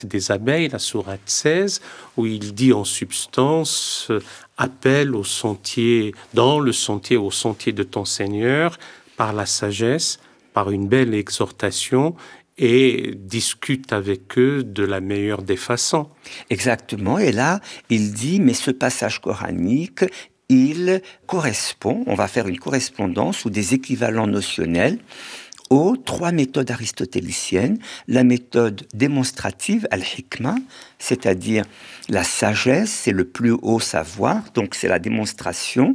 des abeilles, la sourate 16, où il dit en substance appelle au sentier, dans le sentier, au sentier de ton Seigneur, par la sagesse, par une belle exhortation, et discute avec eux de la meilleure des façons. Exactement. Et là, il dit, mais ce passage coranique, il correspond, on va faire une correspondance ou des équivalents notionnels aux 3 méthodes aristotéliciennes. La méthode démonstrative, al-hikma, c'est-à-dire la sagesse, c'est le plus haut savoir, donc c'est la démonstration.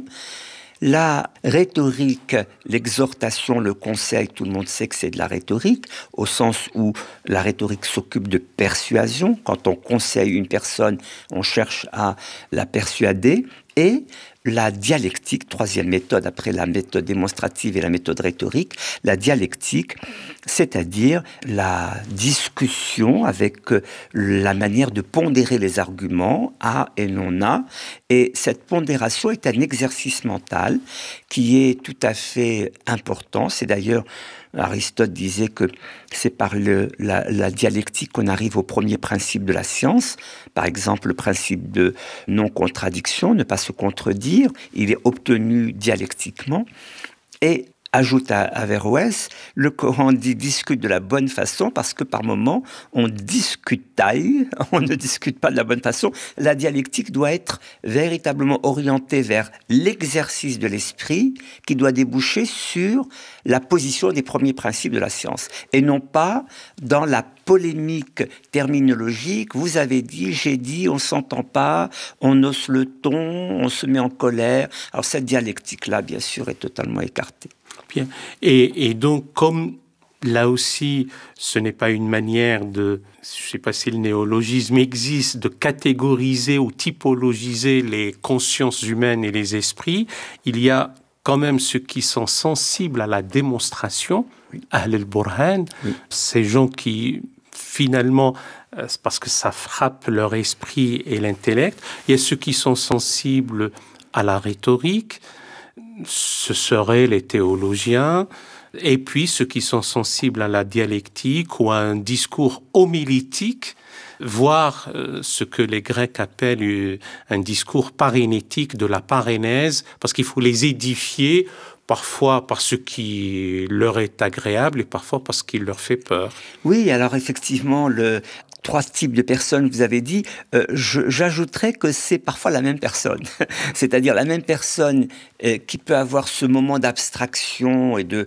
La rhétorique, l'exhortation, le conseil, tout le monde sait que c'est de la rhétorique, au sens où la rhétorique s'occupe de persuasion. Quand on conseille une personne, on cherche à la persuader. Et la dialectique, 3e méthode, après la méthode démonstrative et la méthode rhétorique, la dialectique, c'est-à-dire la discussion avec la manière de pondérer les arguments, A et non A. Et cette pondération est un exercice mental qui est tout à fait important. C'est d'ailleurs, Aristote disait que c'est par la dialectique qu'on arrive au premier principe de la science. Par exemple, le principe de non-contradiction, ne pas se contredire, il est obtenu dialectiquement. Et ajoute à Averroès, le Coran dit discute de la bonne façon parce que par moments on discutaille, on ne discute pas de la bonne façon. La dialectique doit être véritablement orientée vers l'exercice de l'esprit qui doit déboucher sur la position des premiers principes de la science et non pas dans la polémique terminologique. Vous avez dit, j'ai dit, on s'entend pas, on hausse le ton, on se met en colère. Alors cette dialectique-là, bien sûr, est totalement écartée. Bien. Et donc, comme là aussi, ce n'est pas une manière de, je ne sais pas si le néologisme existe, de catégoriser ou typologiser les consciences humaines et les esprits, il y a quand même ceux qui sont sensibles à la démonstration, Ahl al-Burhan, ces gens qui, finalement, c'est parce que ça frappe leur esprit et l'intellect. Il y a ceux qui sont sensibles à la rhétorique, ce seraient les théologiens, et puis ceux qui sont sensibles à la dialectique ou à un discours homilétique, voire ce que les Grecs appellent un discours parénétique, de la parénèse, parce qu'il faut les édifier, parfois parce qui leur est agréable et parfois parce qu'il leur fait peur. Oui, alors effectivement, 3 types de personnes, vous avez dit, j'ajouterais que c'est parfois la même personne. C'est-à-dire la même personne qui peut avoir ce moment d'abstraction et de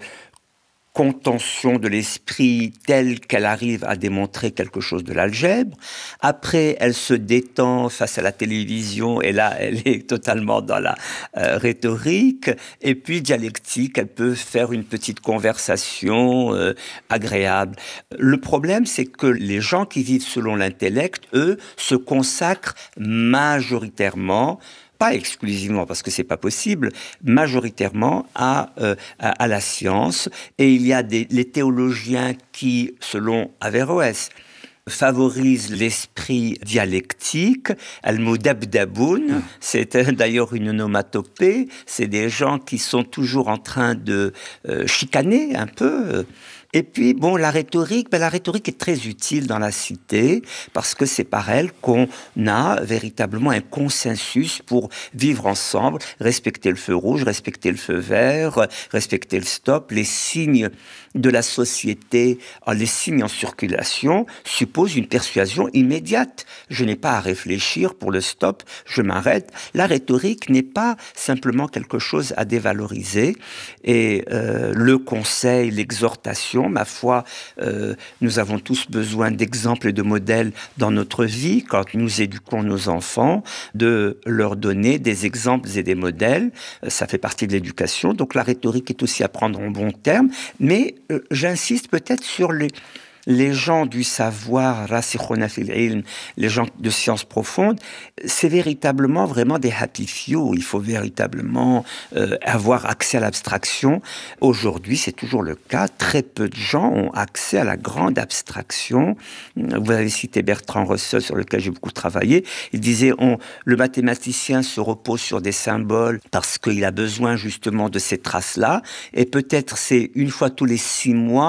contention de l'esprit telle qu'elle arrive à démontrer quelque chose de l'algèbre. Après, elle se détend face à la télévision et là, elle est totalement dans la rhétorique. Et puis, dialectique, elle peut faire une petite conversation agréable. Le problème, c'est que les gens qui vivent selon l'intellect, eux, se consacrent majoritairement, pas exclusivement parce que c'est pas possible, majoritairement à la science. Et il y a les théologiens qui, selon Averroès, favorisent l'esprit dialectique. Al-Mudabdaboun, c'est d'ailleurs une onomatopée, c'est des gens qui sont toujours en train de chicaner un peu. Et puis, bon, la rhétorique est très utile dans la cité parce que c'est par elle qu'on a véritablement un consensus pour vivre ensemble, respecter le feu rouge, respecter le feu vert, respecter le stop. Les signes de la société, les signes en circulation supposent une persuasion immédiate. Je n'ai pas à réfléchir pour le stop, je m'arrête. La rhétorique n'est pas simplement quelque chose à dévaloriser. Et le conseil, l'exhortation, ma foi, nous avons tous besoin d'exemples et de modèles dans notre vie, quand nous éduquons nos enfants, de leur donner des exemples et des modèles. Ça fait partie de l'éducation. Donc la rhétorique est aussi à prendre en bon terme. Mais j'insiste peut-être sur les gens du savoir, rasikhuna fil ilm, les gens de sciences profondes, c'est véritablement vraiment des happy few. Il faut véritablement avoir accès à l'abstraction. Aujourd'hui, c'est toujours le cas. Très peu de gens ont accès à la grande abstraction. Vous avez cité Bertrand Russell, sur lequel j'ai beaucoup travaillé. Il disait, le mathématicien se repose sur des symboles parce qu'il a besoin justement de ces traces-là. Et peut-être c'est une fois tous les 6 mois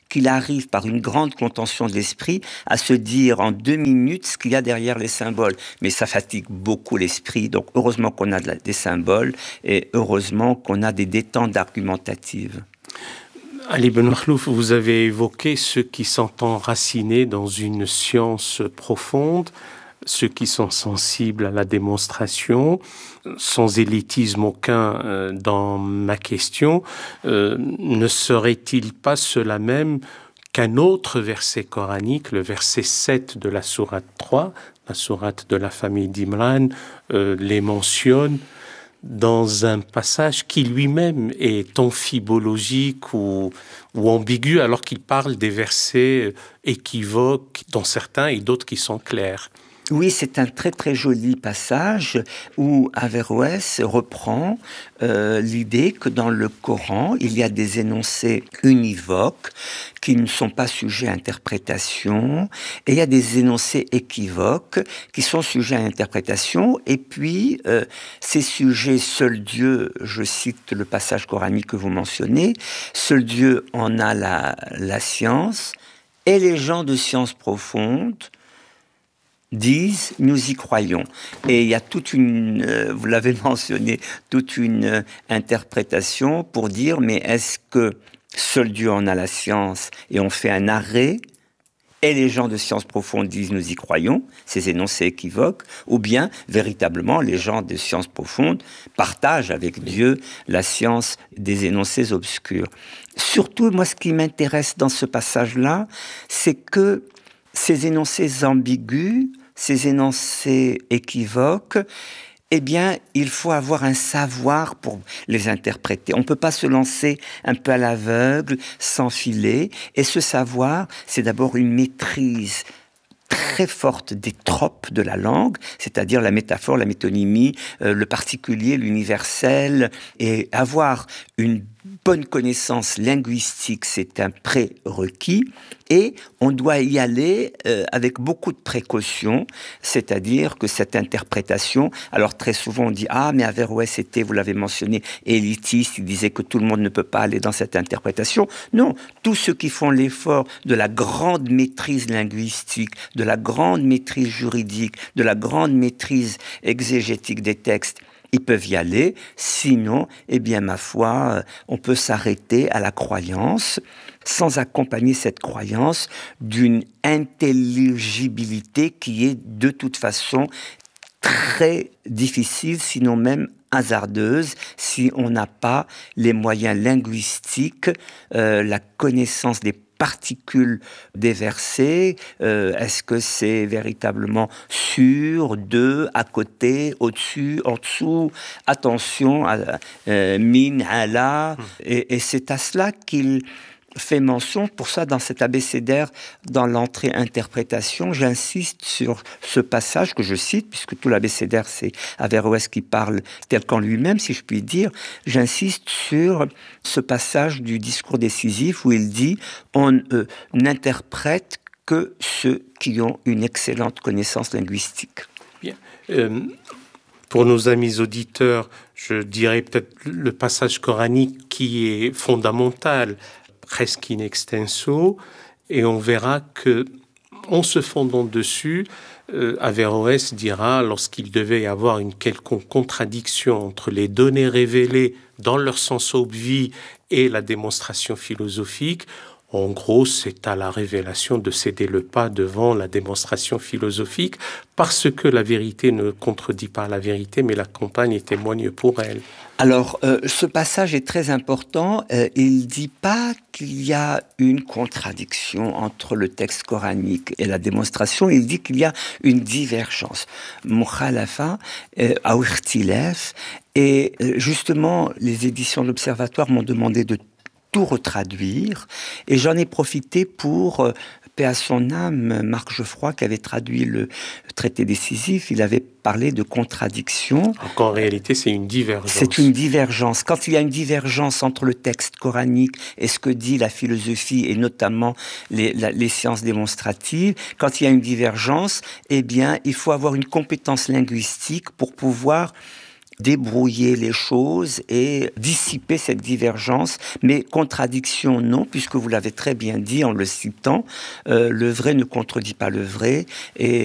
qu'il arrive par une grande contention de l'esprit à se dire en 2 minutes ce qu'il y a derrière les symboles. Mais ça fatigue beaucoup l'esprit, donc heureusement qu'on a des symboles et heureusement qu'on a des détentes argumentatives. Ali Ben Makhlouf, vous avez évoqué ceux qui sont enracinés dans une science profonde, ceux qui sont sensibles à la démonstration, sans élitisme aucun dans ma question. Ne serait-il pas cela même qu'un autre verset coranique, le verset 7 de la sourate 3, la sourate de la famille d'Imran, les mentionne dans un passage qui lui-même est amphibologique ou ambigu, alors qu'il parle des versets équivoques, dont certains et d'autres qui sont clairs. Oui, c'est un très très joli passage où Averroès reprend l'idée que dans le Coran, il y a des énoncés univoques qui ne sont pas sujets à interprétation, et il y a des énoncés équivoques qui sont sujets à interprétation, et puis ces sujets, seul Dieu, je cite le passage coranique que vous mentionnez, seul Dieu en a la science, et les gens de science profonde disent « nous y croyons ». Et il y a toute une, vous l'avez mentionné, toute une interprétation pour dire « mais est-ce que seul Dieu en a la science ?» et on fait un arrêt, et les gens de science profonde disent « nous y croyons », ces énoncés équivoques, ou bien, véritablement, les gens de science profonde partagent avec Dieu la science des énoncés obscurs. Surtout, moi, ce qui m'intéresse dans ce passage-là, c'est que ces énoncés ambigus, ces énoncés équivoques, eh bien, il faut avoir un savoir pour les interpréter. On ne peut pas se lancer un peu à l'aveugle, sans filet. Et ce savoir, c'est d'abord une maîtrise très forte des tropes de la langue, c'est-à-dire la métaphore, la métonymie, le particulier, l'universel, et avoir une bonne connaissance linguistique, c'est un prérequis, et on doit y aller avec beaucoup de précaution, c'est-à-dire que cette interprétation, alors très souvent on dit « Ah, mais Averroès était, vous l'avez mentionné, élitiste, il disait que tout le monde ne peut pas aller dans cette interprétation ». Non, tous ceux qui font l'effort de la grande maîtrise linguistique, de la grande maîtrise juridique, de la grande maîtrise exégétique des textes, ils peuvent y aller, sinon, eh bien, ma foi, on peut s'arrêter à la croyance, sans accompagner cette croyance d'une intelligibilité qui est de toute façon très difficile, sinon même hasardeuse, si on n'a pas les moyens linguistiques, la connaissance des particules des versets, est-ce que c'est véritablement sur, de, à côté, au-dessus, en dessous, attention, min, ala, et c'est à cela qu'il fait mention. Pour ça, dans cet abécédaire, dans l'entrée interprétation, j'insiste sur ce passage que je cite, puisque tout l'abécédaire, c'est Averroès qui parle tel qu'en lui-même, si je puis dire. J'insiste sur ce passage du discours décisif où il dit « On n'interprète que ceux qui ont une excellente connaissance linguistique ». Bien. Pour nos amis auditeurs, je dirais peut-être le passage coranique qui est fondamental, presque in extenso, et on verra que, en se fondant dessus, Averroès dira, lorsqu'il devait y avoir une quelconque contradiction entre les données révélées dans leur sens obvi et la démonstration philosophique, en gros, c'est à la révélation de céder le pas devant la démonstration philosophique, parce que la vérité ne contredit pas la vérité, mais l'accompagne et témoigne pour elle. Alors, ce passage est très important. Il ne dit pas qu'il y a une contradiction entre le texte coranique et la démonstration. Il dit qu'il y a une divergence. Mukhalafa, ou ikhtilaf. Et justement, les éditions de l'Observatoire m'ont demandé de tout retraduire. Et j'en ai profité pour, paix à son âme, Marc Geoffroy, qui avait traduit le traité décisif, il avait parlé de contradiction. En réalité, c'est une divergence. C'est une divergence. Quand il y a une divergence entre le texte coranique et ce que dit la philosophie, et notamment les sciences démonstratives, quand il y a une divergence, eh bien, il faut avoir une compétence linguistique pour pouvoir débrouiller les choses et dissiper cette divergence. Mais contradiction, non, puisque vous l'avez très bien dit en le citant, le vrai ne contredit pas le vrai, et